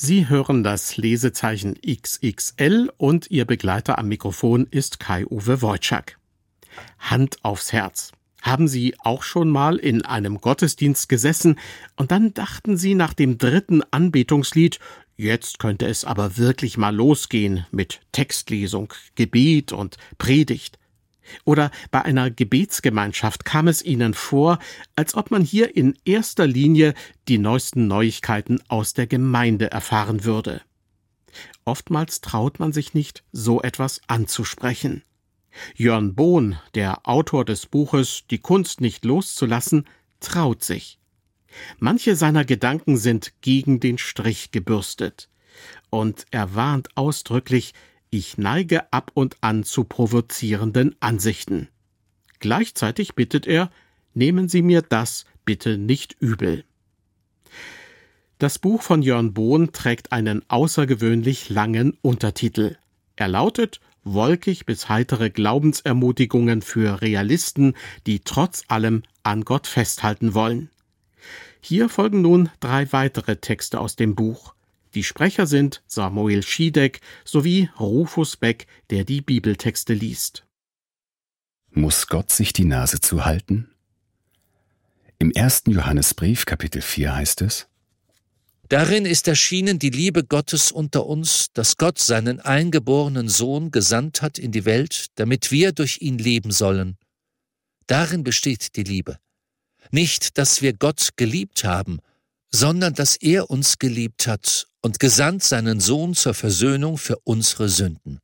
Sie hören das Lesezeichen XXL und Ihr Begleiter am Mikrofon ist Kai-Uwe Wojczak. Hand aufs Herz. Haben Sie auch schon mal in einem Gottesdienst gesessen und dann dachten Sie nach dem dritten Anbetungslied, jetzt könnte es aber wirklich mal losgehen mit Textlesung, Gebet und Predigt. Oder bei einer Gebetsgemeinschaft kam es Ihnen vor, als ob man hier in erster Linie die neuesten Neuigkeiten aus der Gemeinde erfahren würde. Oftmals traut man sich nicht, so etwas anzusprechen. Jörn Bohn, der Autor des Buches Die Kunst nicht loszulassen, traut sich. Manche seiner Gedanken sind gegen den Strich gebürstet. Und er warnt ausdrücklich, ich neige ab und an zu provozierenden Ansichten. Gleichzeitig bittet er, nehmen Sie mir das bitte nicht übel. Das Buch von Jörn Bohn trägt einen außergewöhnlich langen Untertitel. Er lautet Wolkig bis heitere Glaubensermutigungen für Realisten, die trotz allem an Gott festhalten wollen. Hier folgen nun 3 weitere Texte aus dem Buch. Die Sprecher sind Samuel Schiedek sowie Rufus Beck, der die Bibeltexte liest. Muss Gott sich die Nase zuhalten? Im 1. Johannesbrief, Kapitel 4 heißt es: Darin ist erschienen die Liebe Gottes unter uns, dass Gott seinen eingeborenen Sohn gesandt hat in die Welt, damit wir durch ihn leben sollen. Darin besteht die Liebe. Nicht, dass wir Gott geliebt haben, sondern dass er uns geliebt hat und gesandt seinen Sohn zur Versöhnung für unsere Sünden.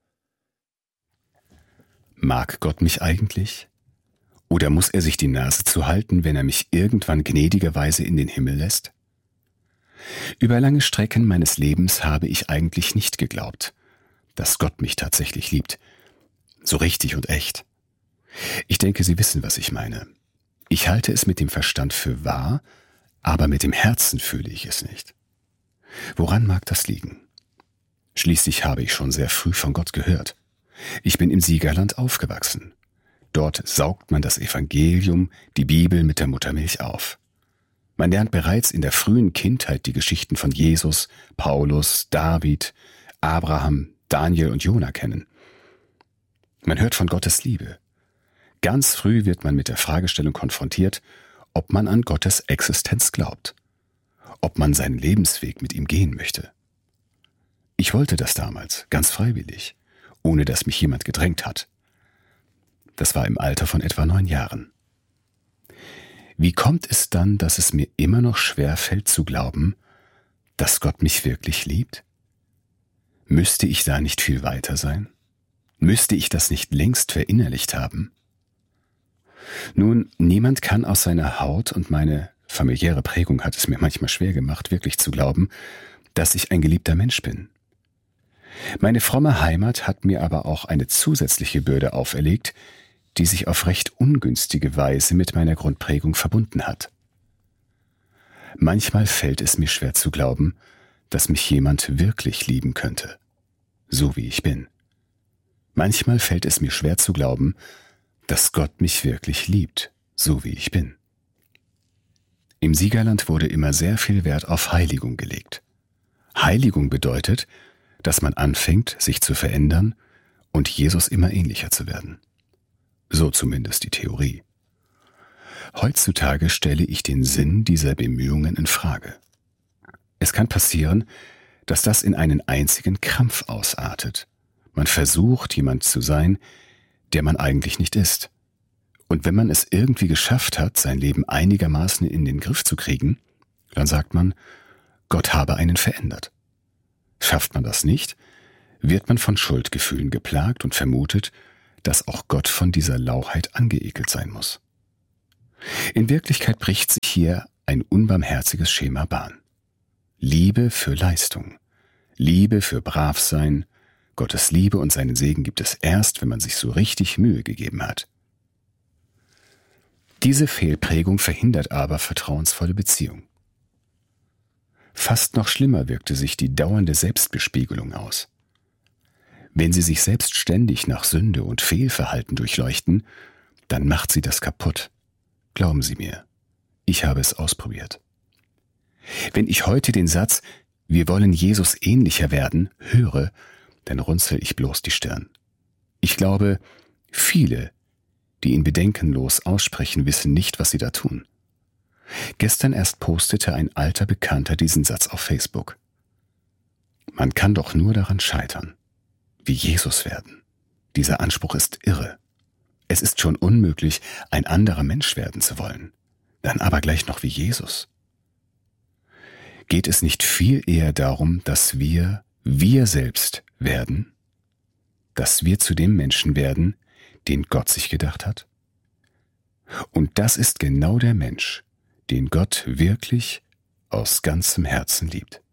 Mag Gott mich eigentlich? Oder muss er sich die Nase zuhalten, wenn er mich irgendwann gnädigerweise in den Himmel lässt? Über lange Strecken meines Lebens habe ich eigentlich nicht geglaubt, dass Gott mich tatsächlich liebt. So richtig und echt. Ich denke, Sie wissen, was ich meine. Ich halte es mit dem Verstand für wahr, aber mit dem Herzen fühle ich es nicht. Woran mag das liegen? Schließlich habe ich schon sehr früh von Gott gehört. Ich bin im Siegerland aufgewachsen. Dort saugt man das Evangelium, die Bibel mit der Muttermilch auf. Man lernt bereits in der frühen Kindheit die Geschichten von Jesus, Paulus, David, Abraham, Daniel und Jona kennen. Man hört von Gottes Liebe. Ganz früh wird man mit der Fragestellung konfrontiert, ob man an Gottes Existenz glaubt, ob man seinen Lebensweg mit ihm gehen möchte. Ich wollte das damals, ganz freiwillig, ohne dass mich jemand gedrängt hat. Das war im Alter von etwa 9 Jahren. Wie kommt es dann, dass es mir immer noch schwerfällt zu glauben, dass Gott mich wirklich liebt? Müsste ich da nicht viel weiter sein? Müsste ich das nicht längst verinnerlicht haben? Nun, niemand kann aus seiner Haut, und meine familiäre Prägung hat es mir manchmal schwer gemacht, wirklich zu glauben, dass ich ein geliebter Mensch bin. Meine fromme Heimat hat mir aber auch eine zusätzliche Bürde auferlegt, die sich auf recht ungünstige Weise mit meiner Grundprägung verbunden hat. Manchmal fällt es mir schwer zu glauben, dass mich jemand wirklich lieben könnte, so wie ich bin. Manchmal fällt es mir schwer zu glauben, dass Gott mich wirklich liebt, so wie ich bin. Im Siegerland wurde immer sehr viel Wert auf Heiligung gelegt. Heiligung bedeutet, dass man anfängt, sich zu verändern und Jesus immer ähnlicher zu werden. So zumindest die Theorie. Heutzutage stelle ich den Sinn dieser Bemühungen in Frage. Es kann passieren, dass das in einen einzigen Krampf ausartet. Man versucht, jemand zu sein, der man eigentlich nicht ist. Und wenn man es irgendwie geschafft hat, sein Leben einigermaßen in den Griff zu kriegen, dann sagt man, Gott habe einen verändert. Schafft man das nicht, wird man von Schuldgefühlen geplagt und vermutet, dass auch Gott von dieser Lauheit angeekelt sein muss. In Wirklichkeit bricht sich hier ein unbarmherziges Schema Bahn. Liebe für Leistung, Liebe für Bravsein, Gottes Liebe und seinen Segen gibt es erst, wenn man sich so richtig Mühe gegeben hat. Diese Fehlprägung verhindert aber vertrauensvolle Beziehung. Fast noch schlimmer wirkte sich die dauernde Selbstbespiegelung aus. Wenn Sie sich selbst ständig nach Sünde und Fehlverhalten durchleuchten, dann macht Sie das kaputt. Glauben Sie mir, ich habe es ausprobiert. Wenn ich heute den Satz wir wollen Jesus ähnlicher werden, höre, dann runzel ich bloß die Stirn. Ich glaube, viele, die ihn bedenkenlos aussprechen, wissen nicht, was sie da tun. Gestern erst postete ein alter Bekannter diesen Satz auf Facebook. Man kann doch nur daran scheitern, wie Jesus werden. Dieser Anspruch ist irre. Es ist schon unmöglich, ein anderer Mensch werden zu wollen. Dann aber gleich noch wie Jesus. Geht es nicht viel eher darum, dass wir selbst werden? Dass wir zu dem Menschen werden, den Gott sich gedacht hat? Und das ist genau der Mensch, den Gott wirklich aus ganzem Herzen liebt.